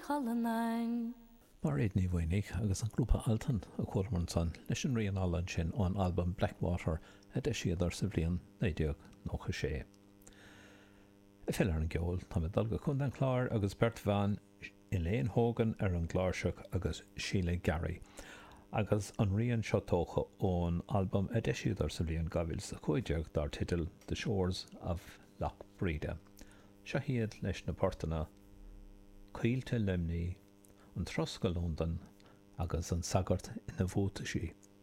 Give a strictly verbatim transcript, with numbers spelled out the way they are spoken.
Hallenain. Mar éad ní bhainnig agus an grúpa altan a chuirmann san leis an rion allan sin ón album Blackwater a de siad ar sa bhliain naodeag nócha sé. I fellar an geol tá me dul go chun an chlár agus Bert Van Elaine Hogan ar an gláirseach agus Sheila Gary agus an rion seo tócha ón album a de siad ar sa bhliain gabhfuil sa chuideag dar titil The Shores of Loch Breda. Seo hiad leis na portana Caoilte Lemní an Trosca London agus an sagart ina bhóta sí.